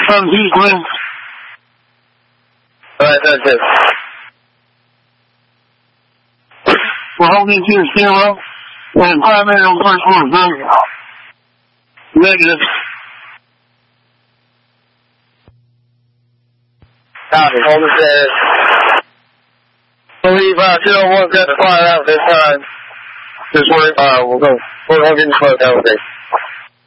上去滚。 对对。 我后面进新了，很快内容快速negative. Copy. Hold the stairs. Believe 201 set to fire out this time. Just worry, we'll go get you close out with it.